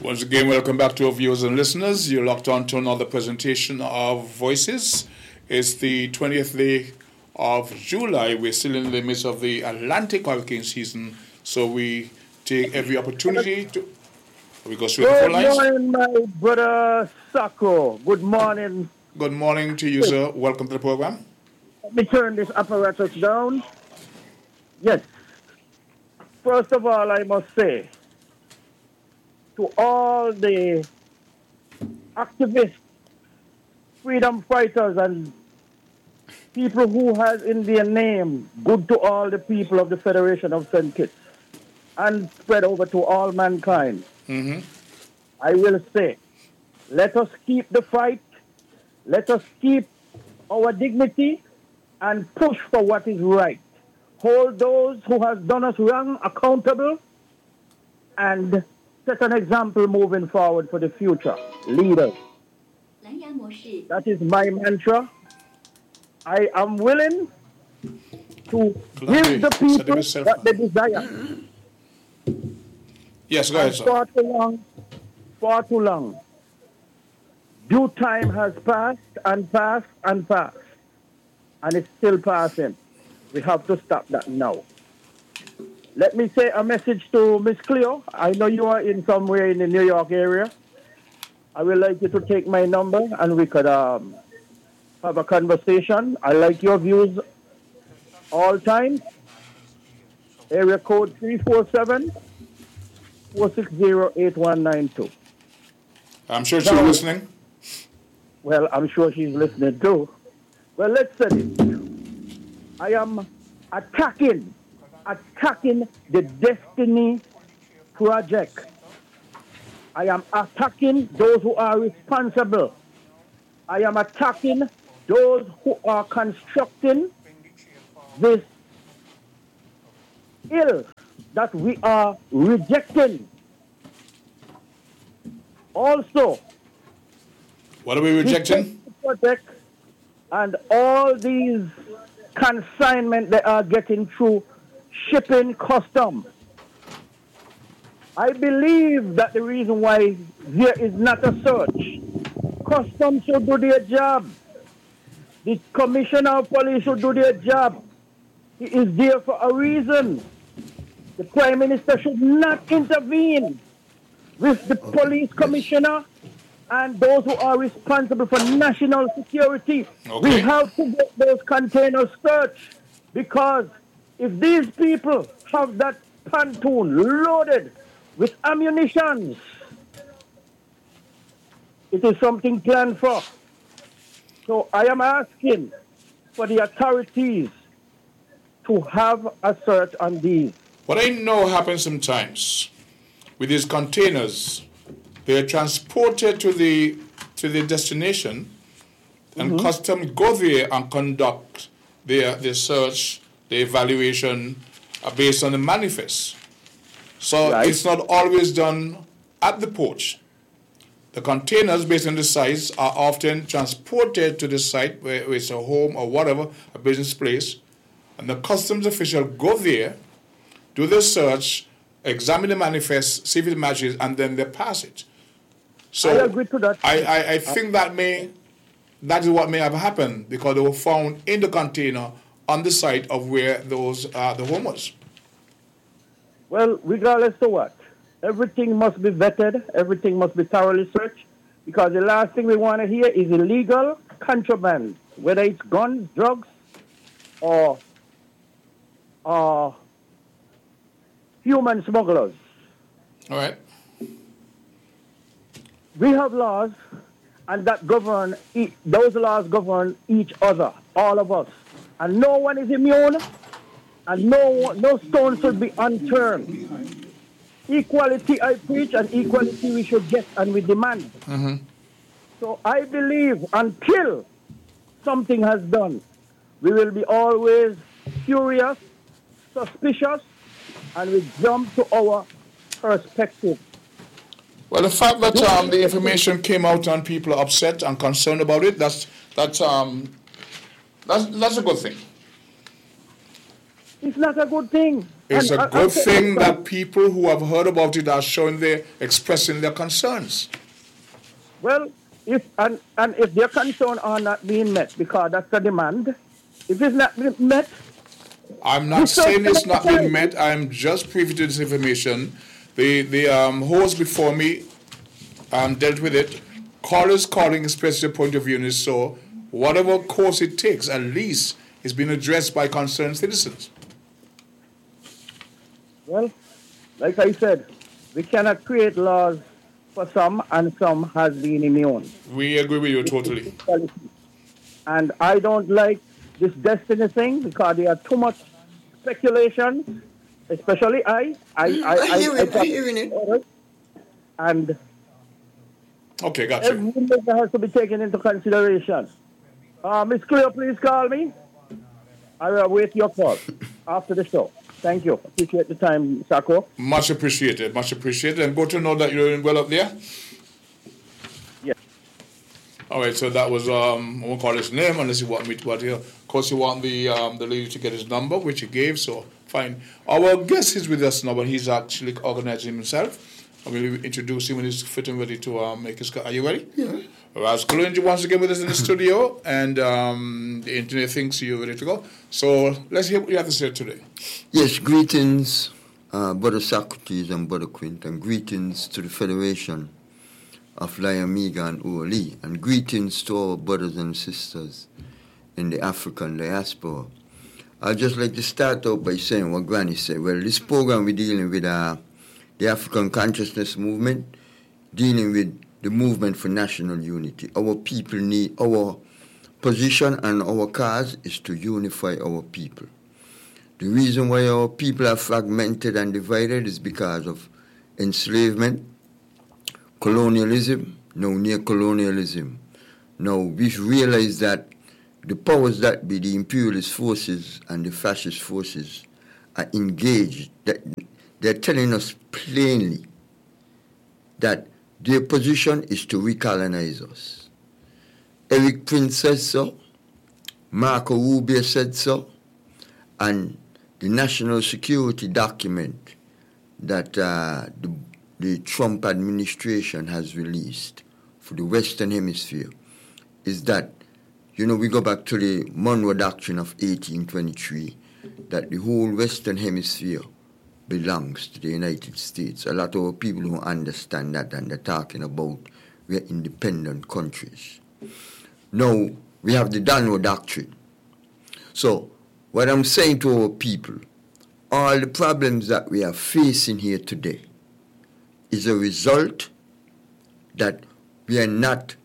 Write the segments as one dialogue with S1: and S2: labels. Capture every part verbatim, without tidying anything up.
S1: Once again, welcome back to our viewers and listeners. You're locked on to another presentation of Voices. It's the twentieth day of July. We're still in the midst of the Atlantic hurricane season, so we take every opportunity to... We go straight to phone lines.
S2: Good morning, my brother Sako. Good morning.
S1: Good morning to you, sir. Welcome to the program.
S2: Let me turn this apparatus down. Yes. First of all, I must say, to all the activists, freedom fighters, and people who has in their name good to all the people of the Federation of Saint Kitts and spread over to all mankind,
S1: Mm-hmm.
S2: I will say, let us keep the fight, let us keep our dignity and push for what is right. Hold those who have done us wrong accountable and set an example moving forward for the future. Leaders. That is my mantra. I am willing to give the people what they desire.
S1: Yes, go ahead,
S2: and
S1: sir.
S2: far too long, far too long. Due time has passed and passed and passed, and it's still passing. We have to stop that now. Let me say a message to Miss Cleo. I know you are in somewhere in the New York area. I would like you to take my number and we could um, have a conversation. I like your views all time. Area code three four seven, four six zero, eight one nine two.
S1: I'm sure she's
S2: Now,
S1: listening.
S2: Well, I'm sure she's listening too. Well, let's say this. I am attacking, attacking the Destiny Project. I am attacking those who are responsible. I am attacking those who are constructing this ill that we are rejecting. Also,
S1: What are we rejecting?
S2: Project and all these consignment they are getting through shipping custom. I believe that the reason why there is not a search, customs should do their job. The commissioner of police should do their job. He is there for a reason. The prime minister should not intervene with the police commissioner and those who are responsible for national security.
S1: Okay.
S2: We have to get those containers searched, because if these people have that pontoon loaded with ammunition, it is something planned for. So I am asking for the authorities to have a search on these.
S1: What I know happens sometimes with these containers, they are transported to the to the destination, and
S2: Mm-hmm.
S1: customs go there and conduct their their search, the evaluation uh, based on the manifest. So
S2: Right.
S1: it's not always done at the port. The containers, based on the size, are often transported to the site where it's a home or whatever, a business place, and the customs official go there, do the search, examine the manifest, see if it matches, and then they pass it. So
S2: I agree to that.
S1: I, I, I think that may that is what may have happened, because they were found in the container on the site of where those uh, the home was.
S2: Well, regardless of what, everything must be vetted, everything must be thoroughly searched, because the last thing we want to hear is illegal contraband, whether it's guns, drugs, or uh, human smugglers.
S1: All right.
S2: We have laws, and that govern, e- those laws govern each other, all of us. And no one is immune, and no, no stone should be unturned. Equality I preach, and equality we should get and we demand.
S1: Mm-hmm.
S2: So I believe until something has done, we will be always curious, suspicious, and we jump to our perspective.
S1: Well, the fact that um, the information came out and people are upset and concerned about it, that's that's um that's that's a good thing.
S2: It's not a good thing.
S1: It's
S2: And
S1: a
S2: I-
S1: good
S2: I'll
S1: thing
S2: say-
S1: that people who have heard about it are showing their, expressing their concerns.
S2: Well, if and, and if their concerns are not being met because that's a demand, if it's not being met,
S1: I'm not saying it's not being met. I'm just privy to this information. The the um, host before me um, dealt with it. Callers calling express their point of view, and so whatever course it takes, at least it's been addressed by concerned citizens.
S2: well, like I said, we cannot create laws for some and some has been immune.
S1: We agree with you totally.
S2: And I don't like this destiny thing because there are too much speculation, especially I. I, I, I,
S3: I hear it,
S2: I,
S3: I hearing it.
S2: And
S1: Okay, gotcha.
S2: every measure has to be taken into consideration. Uh, Miss Cleo, please call me. I will await your call after the show. Thank you. Appreciate the time, Sako.
S1: Much appreciated, much appreciated. And good to know that you're doing well up there.
S2: Yes.
S1: All right, so that was, um, I won't call his name unless you want me to, but here, of course, you want the um, the lady to get his number, which he gave, so fine. Our guest is with us now, but he's actually organizing himself. I'm going to introduce him when he's fit and ready to um, make his cut. Are you ready?
S3: Yeah.
S1: Raz Kulunji once again with us in the studio, and um, the internet thinks you're ready to go. So let's hear what you have to say today.
S3: Yes, greetings, uh, Brother Socrates and Brother Quint, and greetings to the Federation of Liamiga and Uoli, and greetings to our brothers and sisters in the African diaspora. I'd just like to start out by saying what Granny said. Well, this program we're dealing with uh, the African Consciousness Movement, dealing with the movement for national unity. Our people need, our position and our cause is to unify our people. The reason why our people are fragmented and divided is because of enslavement, colonialism, now neo-colonialism. Now we've realized that the powers that be, the imperialist forces and the fascist forces, are engaged. That they're telling us plainly that their position is to recolonize us. Eric Prince says so, Marco Rubio said so, and the national security document that uh, the, the Trump administration has released for the Western Hemisphere is that, you know, we go back to the Monroe Doctrine of eighteen twenty-three, that the whole Western Hemisphere belongs to the United States. A lot of our people don't understand that, and they're talking about we're independent countries. Now, we have the Monroe Doctrine. So, what I'm saying to our people, all the problems that we are facing here today is a result that we are not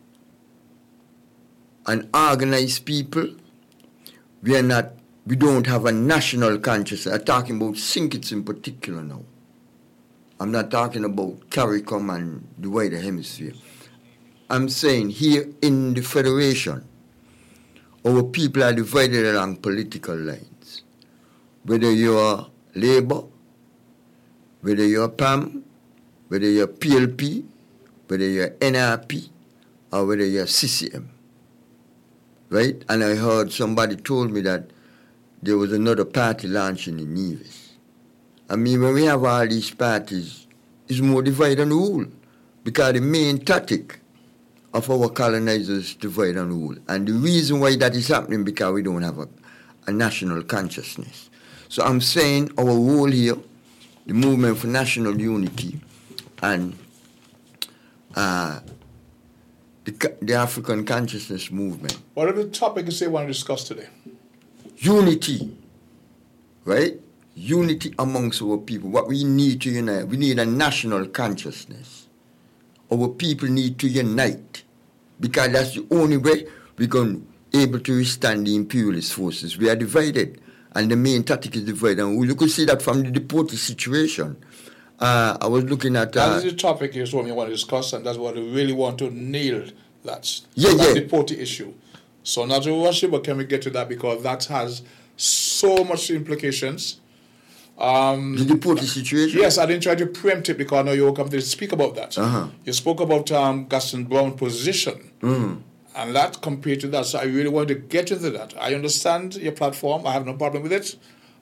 S3: an organized people, we are not We don't have a national consciousness. I'm talking about Sinkits in particular now. I'm not talking about CARICOM and the wider hemisphere. I'm saying here in the Federation, our people are divided along political lines. Whether you're Labour, whether you're P A M, whether you're P L P, whether you're N R P, or whether you're C C M. Right? And I heard somebody told me that there was another party launching in Nevis. I mean, when we have all these parties, it's more divide and rule. Because the main tactic of our colonizers is divide and rule. And the reason why that is happening because we don't have a, a national consciousness. So I'm saying our role here, the movement for national unity and uh, the, the African consciousness movement.
S1: What are the topics you want to discuss today?
S3: Unity, right? Unity amongst our people. What we need to unite, we need a national consciousness. Our people need to unite because that's the only way we're going to be able to withstand the imperialist forces. We are divided, and the main tactic is divide and rule. You could see that from the deported situation. Uh, I was looking at... Uh,
S1: that is the topic you want to discuss, and that's what we really want to nail. That's
S3: yeah,
S1: that
S3: yeah.
S1: deported issue. So not to rush it, but can we get to that because that has so much implications. Um,
S3: the deported situation?
S1: Yes, I didn't try to preempt it because I know you will come to speak about that.
S3: Uh-huh.
S1: You spoke about um, Gaston Brown's position,
S3: mm.
S1: and that compared to that. So I really want to get into that. I understand your platform. I have no problem with it.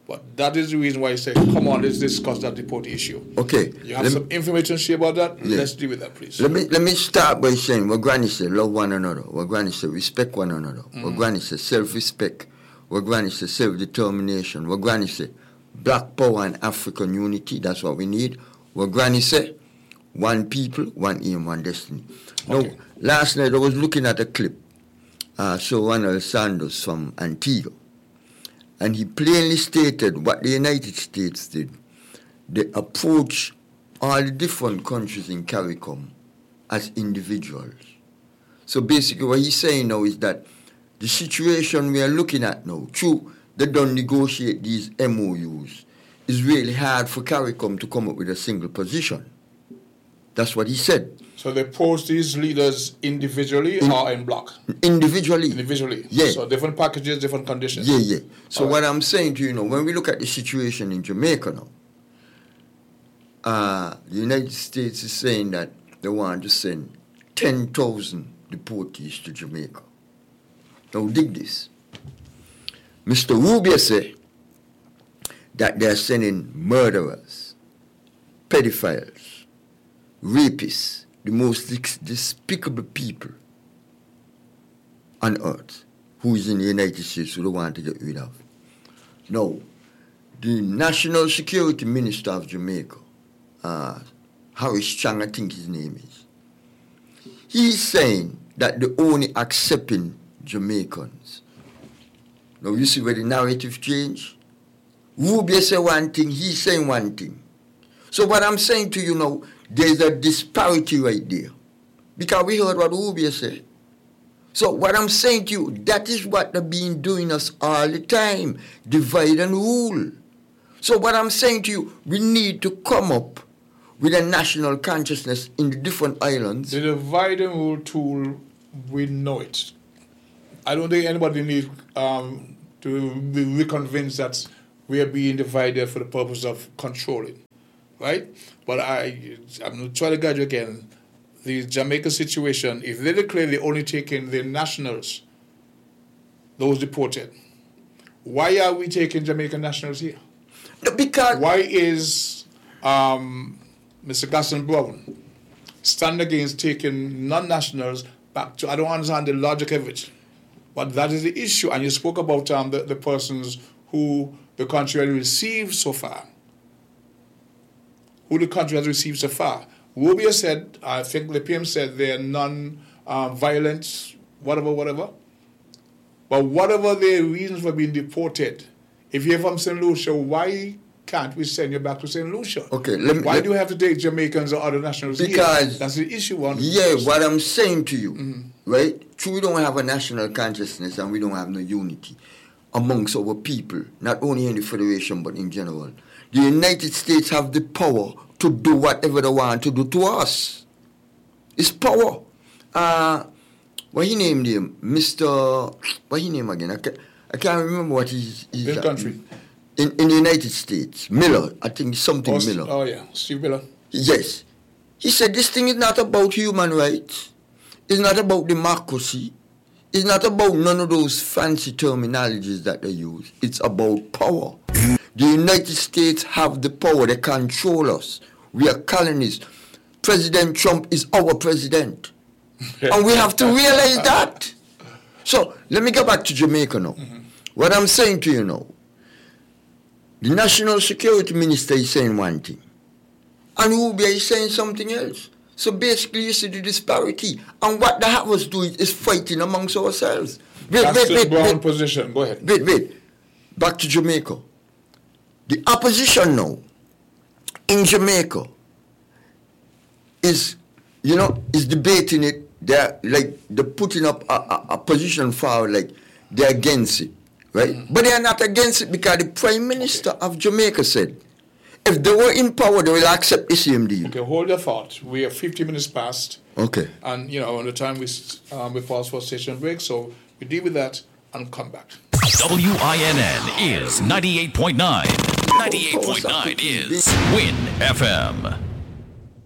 S1: But that is the reason why I say, come on, let's discuss that deport issue.
S3: Okay.
S1: You have
S3: let
S1: some
S3: me,
S1: information to share about that?
S3: Yeah.
S1: Let's deal with that, please.
S3: Let me let me start by saying what Granny said, love one another. What Granny said, respect one another. Mm. What Granny said, self-respect. What Granny said, self-determination. What Granny said, black power and African unity. That's what we need. What Granny said, one people, one aim, one destiny. Okay. Now, last night I was looking at a clip. Uh, so Ronald Sanders from Antigua. And he plainly stated what the United States did. They approached all the different countries in CARICOM as individuals. So basically what he's saying now is that the situation we are looking at now, true, they don't negotiate these M O Us, it's really hard for CARICOM to come up with a single position. That's what he said.
S1: So they post these leaders individually in, or in block?
S3: Individually.
S1: Individually.
S3: Yeah.
S1: So different packages, different conditions.
S3: Yeah, yeah. So
S1: All
S3: what
S1: right.
S3: I'm saying to you now, when we look at the situation in Jamaica now, uh, the United States is saying that they want to send ten thousand deportees to Jamaica. Now dig this. Mister Rubio said that they're sending murderers, pedophiles, rapists, the most despicable people on earth who is in the United States who they want to get rid of. Now, the National Security Minister of Jamaica, uh, Harris Chang, I think his name is, he's saying that they're only accepting Jamaicans. Now, you see where the narrative changed? Rubio said one thing, he's saying one thing. So what I'm saying to you now, there's a disparity right there. Because we heard what Rubio said. So what I'm saying to you, that is what they've been doing us all the time. Divide and rule. So what I'm saying to you, we need to come up with a national consciousness in the different islands.
S1: The divide and rule tool, we know it. I don't think anybody needs um, to be reconvinced that we are being divided for the purpose of controlling. Right? But I, I'm going to try to guide you again. The Jamaica situation, if they declare they're only taking the nationals, those deported, why are we taking Jamaican nationals here?
S3: No, because...
S1: Why is um, Mister Gaston Brown stand against taking non-nationals back to... I don't understand the logic of it. But that is the issue. And you spoke about um, the, the persons who the country has received so far. Who the country has received so far. Rubio said, I think the P M said they're non-violent, uh, whatever, whatever. But whatever their reasons for being deported, if you're from Saint Lucia, why can't we send you back to Saint Lucia?
S3: Okay, let me,
S1: why
S3: let,
S1: do you have to take Jamaicans or other nationals
S3: because
S1: here? That's the issue. One
S3: yeah, what I'm saying to you,
S1: mm-hmm.
S3: right? True, we don't have a national consciousness and we don't have no unity amongst our people, not only in the Federation but in general. The United States have the power to do whatever they want to do to us. It's power. Uh, what he named him? Mister What he named again? I can't, I can't remember what he's... he's
S1: Which country?
S3: In, in the United States. Miller. I think something
S1: oh,
S3: Miller.
S1: Oh, yeah. Steve Miller.
S3: Yes. He said this thing is not about human rights. It's not about democracy. It's not about none of those fancy terminologies that they use. It's about power. The United States have the power. They control us. We are colonies. President Trump is our president. And we have to realize that. So, let me go back to Jamaica now. Mm-hmm. What I'm saying to you now, the National Security Minister is saying one thing, and Rubio is saying something else. So basically, you see the disparity. And what the Havas do is fighting amongst ourselves. Wait,
S1: That's
S3: wait,
S1: the
S3: wait,
S1: brown
S3: wait.
S1: position. Go ahead.
S3: Wait, wait. Back to Jamaica. The opposition now in Jamaica is, you know, is debating it. They're like, they're putting up a, a, a position forward, like they're against it, right? Mm-hmm. But they're not against it because the Prime Minister okay. of Jamaica said, if they were in power, they will accept the same deal.
S1: Okay, hold your thought. We are fifty minutes past.
S3: Okay.
S1: And, you know, on the time we, um, we pause for station break, so we deal with that and come back.
S4: W I N N is ninety-eight point nine. ninety-eight point nine is Win F M.